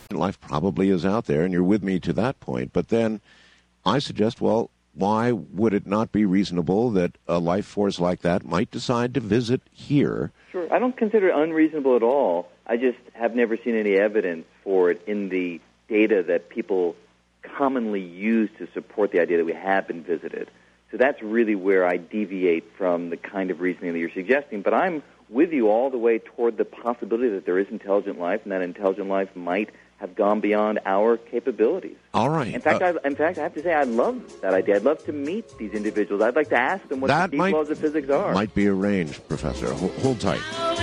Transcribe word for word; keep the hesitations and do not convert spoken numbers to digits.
life probably is out there, and you're with me to that point. But then I suggest, well, why would it not be reasonable that a life force like that might decide to visit here? Sure. I don't consider it unreasonable at all. I just have never seen any evidence for it in the data that people commonly use to support the idea that we have been visited. So that's really where I deviate from the kind of reasoning that you're suggesting. But I'm with you all the way toward the possibility that there is intelligent life, and that intelligent life might have gone beyond our capabilities. All right. In fact, uh, I, in fact, I have to say I love that idea. I'd love to meet these individuals. I'd like to ask them what the deep laws of physics are. Might be arranged, Professor. Hold, hold tight.